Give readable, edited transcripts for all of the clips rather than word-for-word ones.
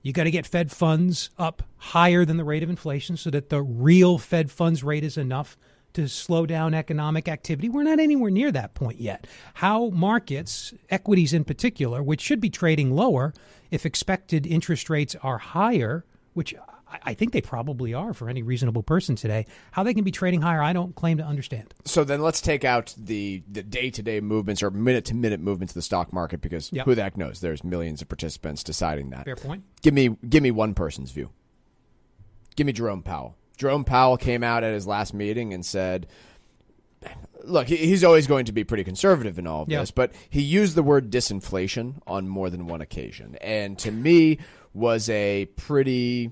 You got to get Fed funds up higher than the rate of inflation so that the real Fed funds rate is enough to slow down economic activity. We're not anywhere near that point yet. How markets, equities in particular, which should be trading lower if expected interest rates are higher, which I think they probably are for any reasonable person today, how they can be trading higher, I don't claim to understand. So then let's take out the day-to-day movements or minute-to-minute movements of the stock market because who the heck knows? There's millions of participants deciding that. Fair point. Give me one person's view. Give me Jerome Powell. Jerome Powell came out at his last meeting and said, look, he's always going to be pretty conservative in all of this, but he used the word disinflation on more than one occasion. And to me was a pretty...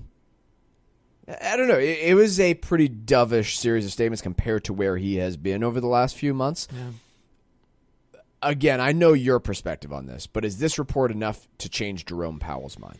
I don't know. It was a pretty dovish series of statements compared to where he has been over the last few months. Yeah. Again, I know your perspective on this, but is this report enough to change Jerome Powell's mind?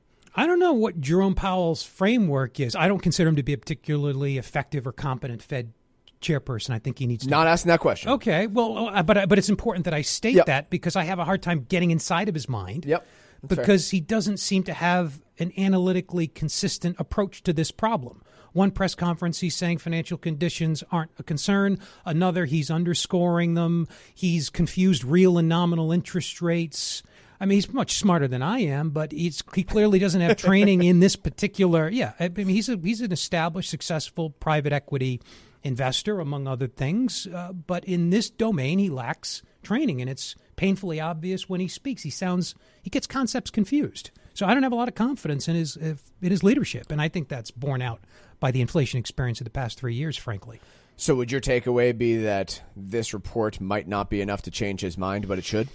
I don't know what Jerome Powell's framework is. I don't consider him to be a particularly effective or competent Fed chairperson. I think he needs to... Not asking that question. Okay. Well, but it's important that I state that because I have a hard time getting inside of his mind. Yep. Because he doesn't seem to have an analytically consistent approach to this problem. One press conference, he's saying financial conditions aren't a concern. Another, he's underscoring them. He's confused real and nominal interest rates. I mean, he's much smarter than I am, but he clearly doesn't have training in this particular. Yeah, I mean, he's an established, successful private equity investor, among other things. But in this domain, he lacks training, and it's painfully obvious when he speaks. He gets concepts confused. So I don't have a lot of confidence in his leadership, and I think that's borne out by the inflation experience of the past 3 years, frankly. So would your takeaway be that this report might not be enough to change his mind, but it should?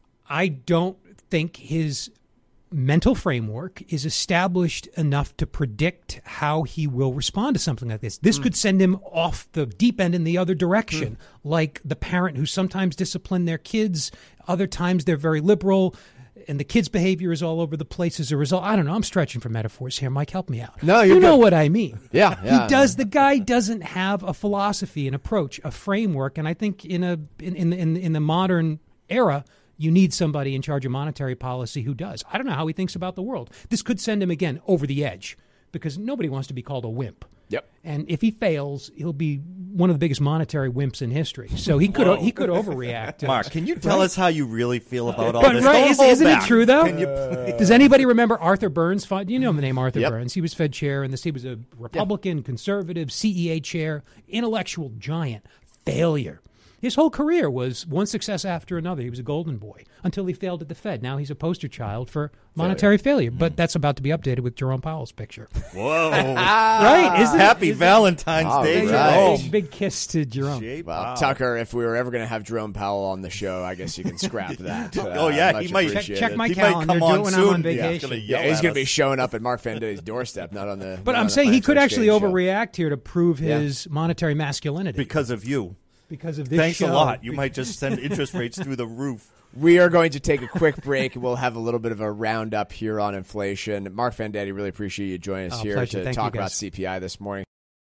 I don't think his mental framework is established enough to predict how he will respond to something like this. This could send him off the deep end in the other direction, like the parent who sometimes discipline their kids, other times they're very liberal, and the kid's behavior is all over the place as a result. I don't know. I'm stretching for metaphors here. Mike, help me out. No, you know what I mean. Yeah. The guy doesn't have a philosophy, an approach, a framework, and I think in the modern era, you need somebody in charge of monetary policy who does. I don't know how he thinks about the world. This could send him, again, over the edge because nobody wants to be called a wimp. Yep. And if he fails, he'll be one of the biggest monetary wimps in history. So he could overreact. Mark, can you tell us how you really feel about all this? Right, isn't it true, though? Can you Does anybody remember Arthur Burns? You know the name Arthur Burns. He was Fed chair, and he was a Republican, conservative, CEA chair, intellectual giant. Failure. His whole career was one success after another. He was a golden boy until he failed at the Fed. Now he's a poster child for monetary failure. But that's about to be updated with Jerome Powell's picture. Whoa. Right? Happy Valentine's Day, Jerome. Big kiss to Jerome. Well, Tucker, if we were ever going to have Jerome Powell on the show, I guess you can scrap that. He might check my he calendar. Might come do it when soon. I'm on vacation. He's going to be showing up at Mark Vendetti's doorstep, not on the. But I'm saying he could actually overreact here to prove his monetary masculinity because of you. Because of this Thanks show. a lot. You might just send interest rates through the roof. We are going to take a quick break. We'll have a little bit of a roundup here on inflation. Mark Vendetti, really appreciate you joining us here pleasure. to talk about CPI this morning.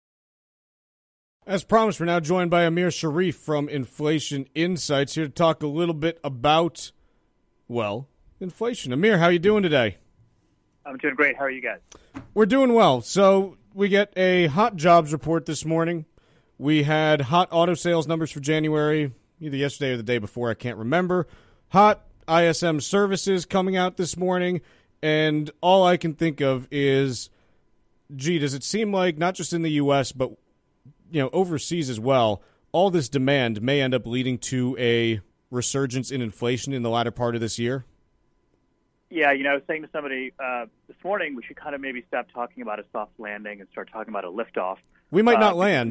As promised, we're now joined by Amir Sharif from Inflation Insights here to talk a little bit about, inflation. Amir, how are you doing today? I'm doing great. How are you guys? We're doing well. So we get a hot jobs report this morning. We had hot auto sales numbers for January, either yesterday or the day before, I can't remember. Hot ISM services coming out this morning, and all I can think of is, does it seem like, not just in the U.S., but overseas as well, all this demand may end up leading to a resurgence in inflation in the latter part of this year? Yeah, I was saying to somebody this morning, we should kind of maybe stop talking about a soft landing and start talking about a liftoff. We might not land.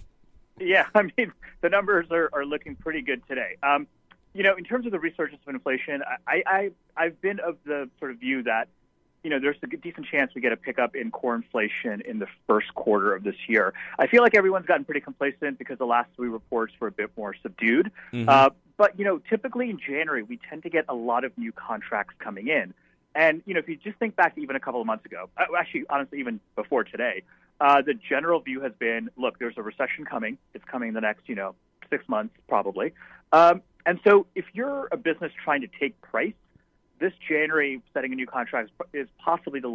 The numbers are looking pretty good today. In terms of the resurgence of inflation, I've been of the sort of view that, there's a decent chance we get a pickup in core inflation in the first quarter of this year. I feel like everyone's gotten pretty complacent because the last three reports were a bit more subdued. Mm-hmm. But typically in January, we tend to get a lot of new contracts coming in. And, if you just think back to even a couple of months ago, actually, honestly, even before today, the general view has been, look, there's a recession coming. It's coming in the next, 6 months probably. And so if you're a business trying to take price, this January setting a new contract is possibly the